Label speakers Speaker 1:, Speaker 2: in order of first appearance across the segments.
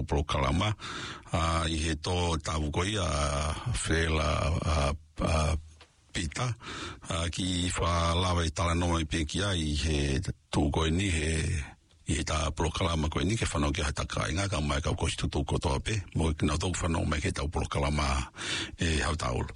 Speaker 1: pro kalama I he to tavu koi fela pita ki fa lava I tala no I pekia I he tu koi ni he ta pro kalama koi ni ke whanau ki hata ka inga ka mai ka kosi tutu kotoa pe mo kina tau whanau mai ke tau pro kalama hau taulu.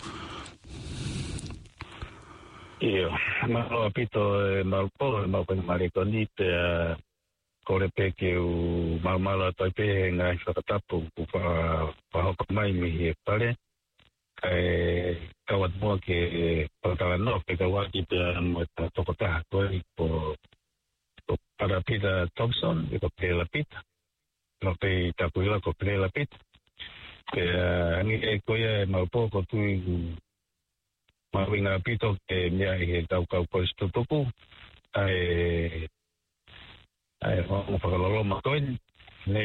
Speaker 2: Io, ma ho capito, ma un po' ma per male con it kore pe ke u mala tai pe nga whakatapu pa hoka mai mi he pare kawat mo ke patala no pe kawaki pe mo toko taha koi po para Peter Thompson ko pe la pita no pe tapuila ko pe la pita pe ani e koia ma po ko tu Mawinga pito ke mea he tau kau kois tutuku ai ho whakalolo makoin ne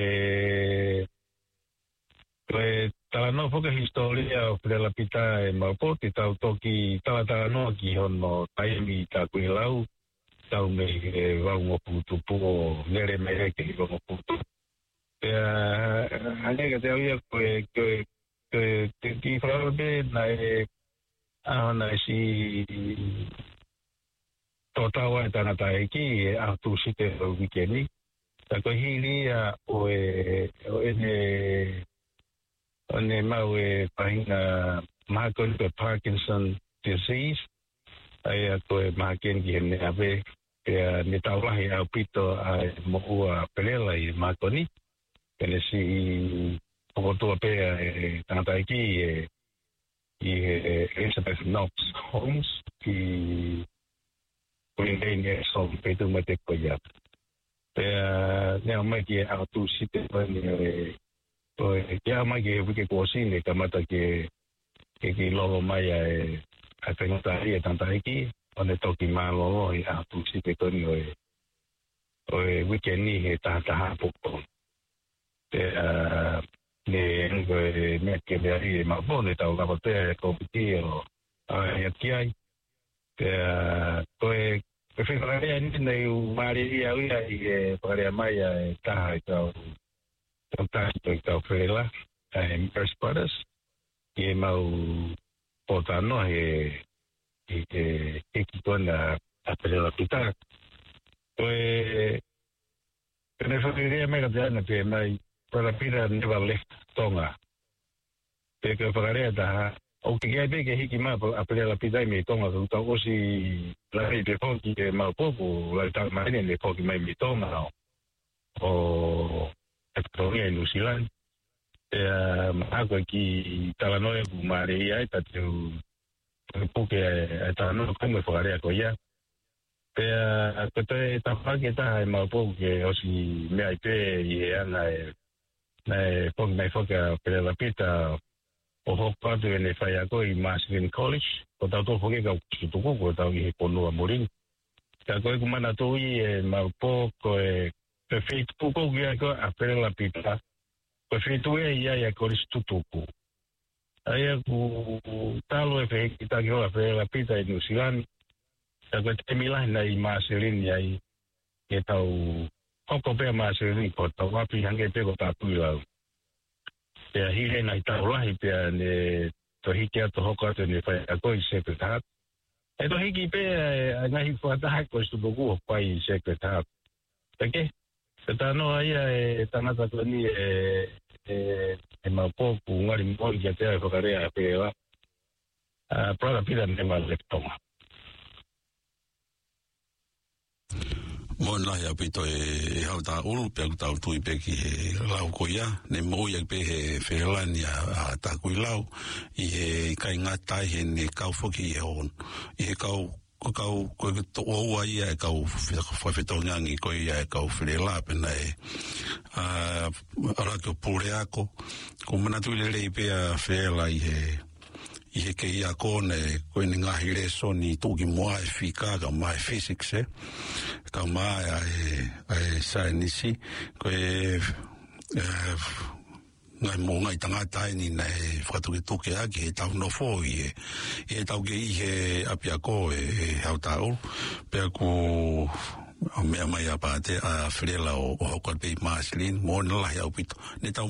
Speaker 2: koe tala no whaka historia o Prea Pita maupo te tau toki tala no ki hono taimi ta kui lau tau me wau ngopu tupu o nere mere ke hiwa ngopu tupu hanega te auia koe ki whakarobe na Ana si totawa tangata iki tu site weekendi ta ko hilia o ene mawe paina makon pe Parkinson disease ai to maken ki ne ave ne tawa ya pito a mo pelela I makoni ene si pokoto pe tangata iki Elizabeth Knox Holmes ki kulinga so petu mate koya ne mai ki auto site ne to ya mai ki wike kosine kamata ki lolo mai a penota ia tanta iki one toki malo I auto site ko ni o wike ni he tanta popo ne me ke me ma bone tau la bote ko pitio ai kiai koe whewhakarea nei maria uia I whakarea mai taha tau tau whela Mers Brothers I mau potano he ki tona a Prea Pita koe pene whakarea mega te ana pe mai Prea Pita never left Tonga. Te ka whakarea taha. O ke kia peke hiki maa a Prea Pita me Tonga. Tau osi lai pe poki mau popo. Lai tau maene le poki mai me Tonga. O Victoria New Zealand. Te mahakua ki talanoe ku maare ia. Ta teu poke talanoe kume whakarea ko ia. Te kote tapake taha mau poke osi mea I pe I ana nei poki mai whaka Prea Pita o hokatu e ne whai ako I Marshall College ko tau tō whoke kau kutuku ko tau I he ponua moring ka koe kumana tō I maupo ko pe wheitupu ko kia ko a Prea Pita ko wheitu ia koris tutuku aia ku talo e wheki taki hoa Prea Pita I New Zealand ka koe te milahi nei Marshall ai e tau Hoko pea Marshall ko tau wapi hange pe ko tāpui lau. Pea hire nai tau lahi pea ne to hiki ato hoko ato ne whai a koi Sacred Heart. E to hiki pea ngahi whataha ko stupoku o pai Sacred Heart. Peke, te tānoa ia tangata ko ni maupoku ngari mwori kia tea whakarea pea la. Prea Pita nema leptonga.
Speaker 1: Mon lahi apito hau tā ulu pia ku tau tui peki lau koia ne moia pe he whelani a tā kui lau I he kai ngatai he ne kau whoki hon I he kau koe to oua ia kau whawhetongangi koe ia kau whelela pena arako pure ako ko manatu lelei pia whela I he ke ia kone koe ni ngahi reso ni tūki moa whika ka mai physics ka mai ai sainisi koe ngai mo ngai tangata ni nei whatuki tuke aki he tau no fo I he tau ke I he apia ko hau tau pea ku mea mai apa te a frela o hokar pe Marceline mo na lahi au pito ne tau